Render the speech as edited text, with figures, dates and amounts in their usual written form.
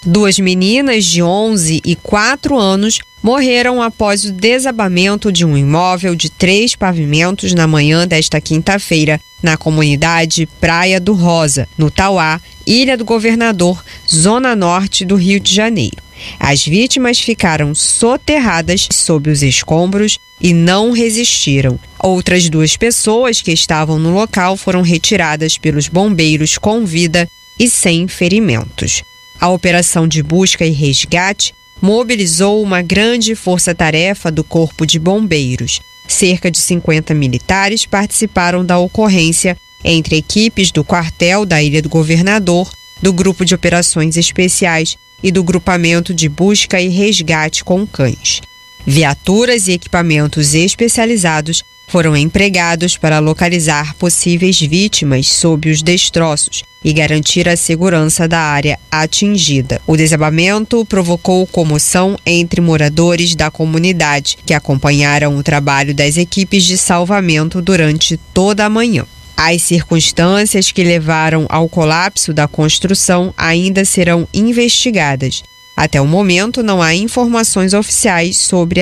2 meninas de 11 e 4 anos morreram após o desabamento de um imóvel de 3 pavimentos na manhã desta quinta-feira, na comunidade Praia do Rosa, no Tauá, Ilha do Governador, zona norte do Rio de Janeiro. As vítimas ficaram soterradas sob os escombros e não resistiram. Outras 2 pessoas que estavam no local foram retiradas pelos bombeiros com vida e sem ferimentos. A operação de busca e resgate mobilizou uma grande força-tarefa do Corpo de Bombeiros. Cerca de 50 militares participaram da ocorrência, entre equipes do quartel da Ilha do Governador, do Grupo de Operações Especiais e do Grupamento de Busca e Resgate com Cães. Viaturas e equipamentos especializados foram empregados para localizar possíveis vítimas sob os destroços e garantir a segurança da área atingida. O desabamento provocou comoção entre moradores da comunidade, que acompanharam o trabalho das equipes de salvamento durante toda a manhã. As circunstâncias que levaram ao colapso da construção ainda serão investigadas. Até o momento, não há informações oficiais sobre